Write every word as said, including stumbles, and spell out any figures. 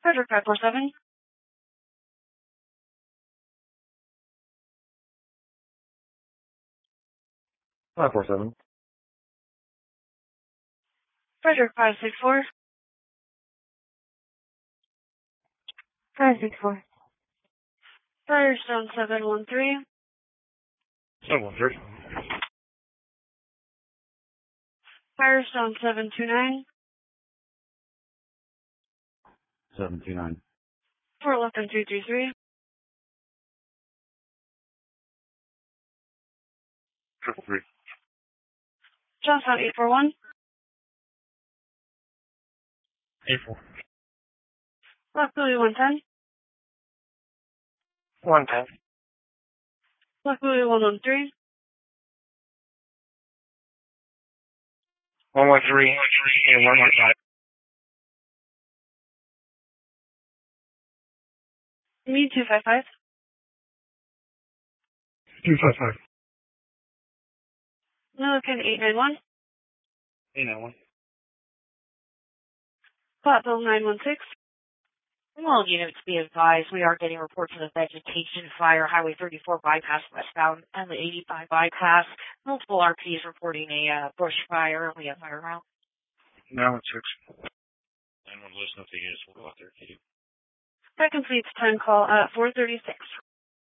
Frederick five four seven. five four seven. Frederick five six four. five six four. Firestone seven one three. seven one three. Firestone seven two nine. seven two nine. Fort Lupton three three three. Triple three. Johnstown eight four one. Eight four. Black Louis one ten. One ten. Black Louis one one three. One one three and one one five. Me two five five. Two five five. Milliken eight nine one. Eight nine one. Platteville nine one six. All units be advised, we are getting reports of a vegetation fire, Highway thirty-four bypass westbound and the eighty-five bypass. Multiple R Ps reporting a uh, bush fire. We have fire around. nine one six. nine one listen if the units will go out there. That completes time call at four thirty-six.